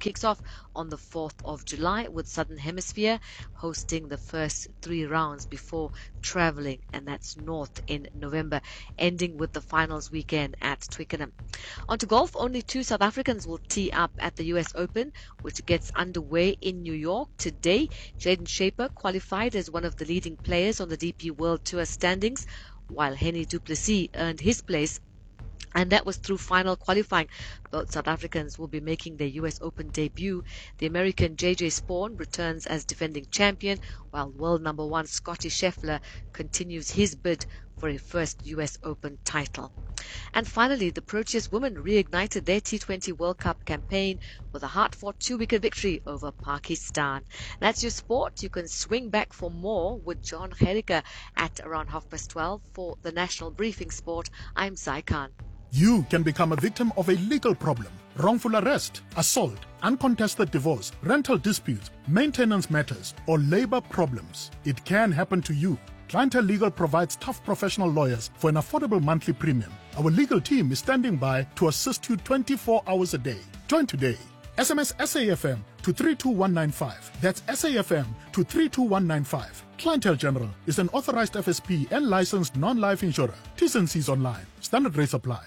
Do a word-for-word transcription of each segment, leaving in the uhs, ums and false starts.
kicks off on the fourth of July, with Southern Hemisphere hosting the first three rounds before traveling, and that's north in November, ending with the finals weekend at Twickenham. On to golf, only two South Africans will tee up at the U S Open, which gets underway in New York today. Jaden Shaper qualified as one of the leading players on the D P World Tour standings, while Hennie du Plessis earned his place, and that was through final qualifying. Both South Africans will be making their U S Open debut. The American J J Spawn returns as defending champion, while world number one Scottie Scheffler continues his bid for a first U S Open title. And finally, the Proteas women reignited their T twenty World Cup campaign with a hard-fought two-wicket victory over Pakistan. That's your sport. You can swing back for more with John Gericke at around half past twelve for the National Briefing Sport. I'm Zai Khan. You can become a victim of a legal problem: wrongful arrest, assault, uncontested divorce, rental disputes, maintenance matters, or labor problems. It can happen to you. Clientele Legal provides tough professional lawyers for an affordable monthly premium. Our legal team is standing by to assist you twenty-four hours a day. Join today. S M S S A F M to three two one nine five. That's S A F M to three two one nine five. Clientele General is an authorized F S P and licensed non-life insurer. T's and C's online. Standard rates apply.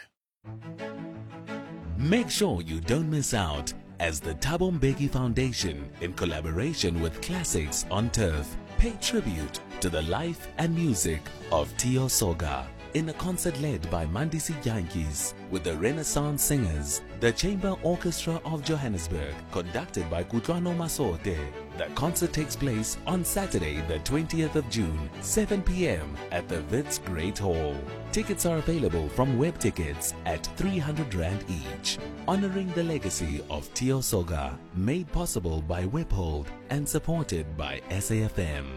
Make sure you don't miss out as the Thabo Mbeki Foundation, in collaboration with Classics on Turf, pay tribute to the life and music of Tio Soga in a concert led by Mandisi Yankees with the Renaissance Singers, the Chamber Orchestra of Johannesburg, conducted by Kutlwano Masote. The concert takes place on Saturday, the twentieth of June, seven p m at the Wits Great Hall. Tickets are available from web tickets at three hundred rand each. Honoring the legacy of Tio Soga, made possible by Webhold and supported by S A F M.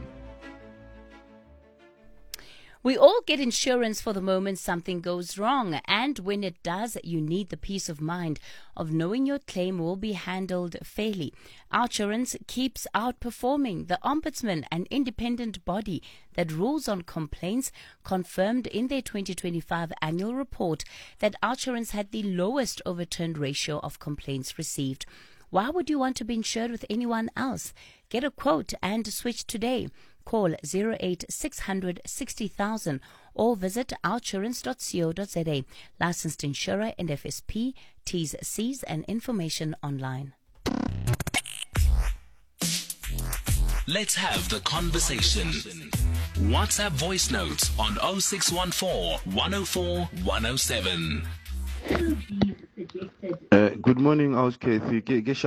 We all get insurance for the moment something goes wrong, and when it does, you need the peace of mind of knowing your claim will be handled fairly. Outsurance keeps outperforming. The Ombudsman, an independent body that rules on complaints, confirmed in their twenty twenty-five annual report that Outsurance had the lowest overturned ratio of complaints received. Why would you want to be insured with anyone else? Get a quote and switch today. Call zero eight six hundred sixty thousand or visit outsurance dot co dot za. Licensed insurer and F S P. T's, C's and information online. Let's have the conversation. WhatsApp voice notes on oh six one four, one oh four, one oh seven. Uh, good morning, I was Kathy.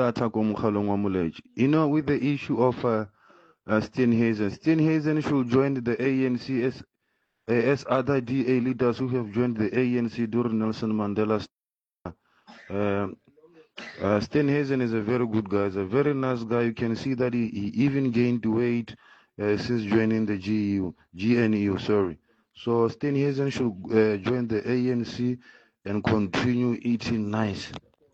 You know, with the issue of uh, uh, Steenhuisen, Steenhuisen should join the A N C as, uh, as other D A leaders who have joined the A N C during Nelson Mandela's. Uh, uh, Steenhuisen is a very good guy. He's a very nice guy. You can see that he, he even gained weight uh, since joining the G U, G N U. Sorry. So Steenhuisen should uh, join the A N C and continue eating nice.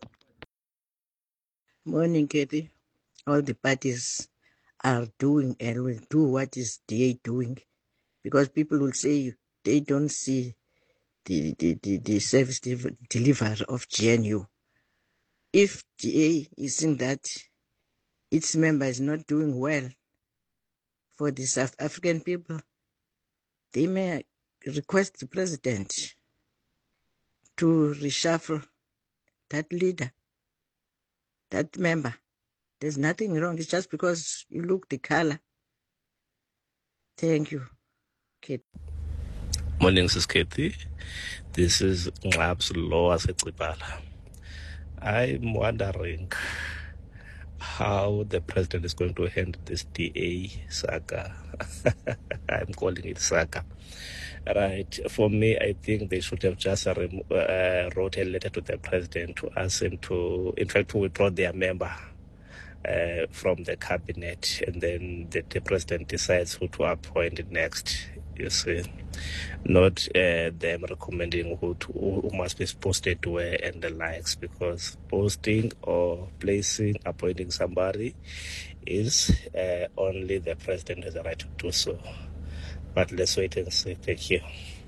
Morning, Kathy. All the parties are doing and will do what is D A doing, because people will say they don't see the, the, the, the service de- delivery of G N U. If D A is in that its member is not doing well for the South African people, they may request the president to reshuffle that leader, that member. There's nothing wrong. It's just because you look the color. Thank you, Kate. Morning, Sis Kathy. This is Ngabs Loa Setripala. I'm wondering how the president is going to handle this D A saga. I'm calling it saga. Right. For me, I think they should have just uh, wrote a letter to the president to ask him to, in fact, to withdraw their member uh, from the cabinet, and then the, the president decides who to appoint next. You see, not uh, them recommending who to, who must be posted where and the likes, because posting or placing, appointing somebody is uh, only the president has the right to do so. But let's wait and see. Thank you.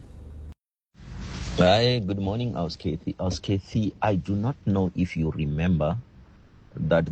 Hi, good morning, Auskathy. Auskathy, I do not know if you remember that